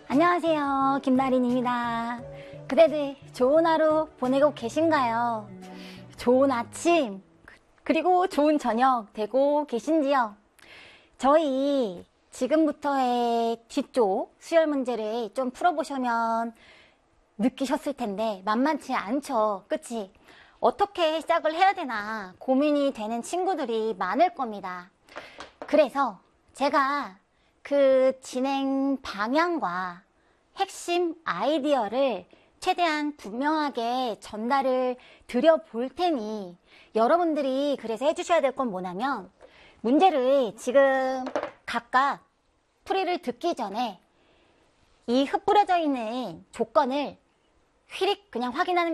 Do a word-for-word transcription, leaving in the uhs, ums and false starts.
안녕하세요, 김나린입니다. 그대들 좋은 하루 보내고 계신가요? 좋은 아침 그리고 좋은 저녁 되고 계신지요? 저희 지금부터의 뒤쪽 수열 문제를 좀 풀어보시면 느끼셨을 텐데 만만치 않죠, 그치? 어떻게 시작을 해야 되나 고민이 되는 친구들이 많을 겁니다. 그래서 제가 그 진행 방향과 핵심 아이디어를 최대한 분명하게 전달을 드려볼 테니 여러분들이 그래서 해주셔야 될 건 뭐냐면 문제를 지금 각각 풀이를 듣기 전에 이 흩뿌려져 있는 조건을 휘릭 그냥 확인하는